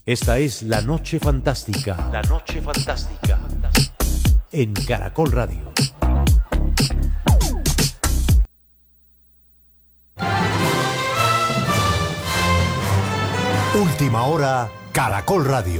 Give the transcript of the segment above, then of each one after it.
Esta es La Noche Fantástica. La Noche Fantástica. En Caracol Radio. Última hora, Caracol Radio.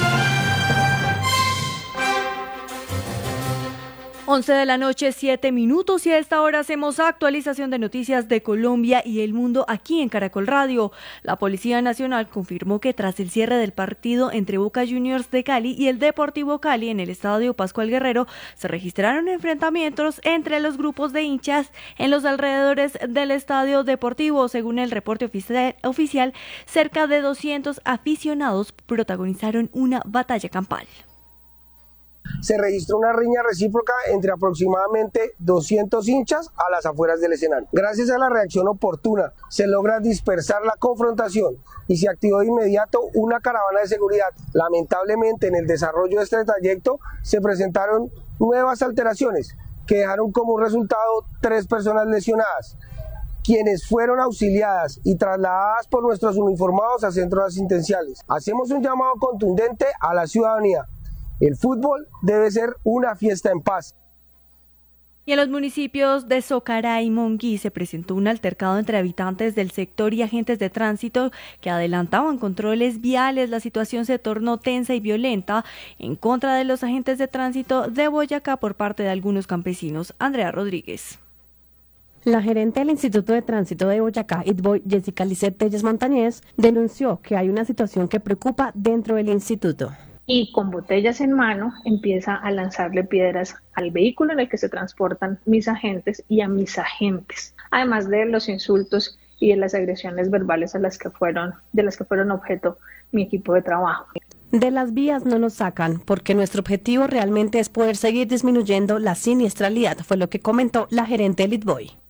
11 de la noche, 7 minutos, y a esta hora hacemos actualización de noticias de Colombia y el mundo aquí en Caracol Radio. La Policía Nacional confirmó que tras el cierre del partido entre Boca Juniors de Cali y el Deportivo Cali en el Estadio Pascual Guerrero, se registraron enfrentamientos entre los grupos de hinchas en los alrededores del estadio deportivo. Según el reporte oficial, cerca de 200 aficionados protagonizaron una batalla campal. Se registró una riña recíproca entre aproximadamente 200 hinchas a las afueras del escenario. Gracias a la reacción oportuna, se logra dispersar la confrontación y se activó de inmediato una caravana de seguridad. Lamentablemente, en el desarrollo de este trayecto se presentaron nuevas alteraciones que dejaron como resultado 3 personas lesionadas, quienes fueron auxiliadas y trasladadas por nuestros uniformados a centros asistenciales. Hacemos un llamado contundente a la ciudadanía. El fútbol debe ser una fiesta en paz. Y en los municipios de Socará y Monguí se presentó un altercado entre habitantes del sector y agentes de tránsito que adelantaban controles viales. La situación se tornó tensa y violenta en contra de los agentes de tránsito de Boyacá por parte de algunos campesinos. Andrea Rodríguez. La gerente del Instituto de Tránsito de Boyacá, ITBOY, Jessica Lisset Telles Montañez, denunció que hay una situación que preocupa dentro del instituto. Y con botellas en mano empieza a lanzarle piedras al vehículo en el que se transportan mis agentes y a mis agentes, además de los insultos y de las agresiones verbales de las que fueron objeto mi equipo de trabajo. De las vías no nos sacan, porque nuestro objetivo realmente es poder seguir disminuyendo la siniestralidad, fue lo que comentó la gerente del ITBOY.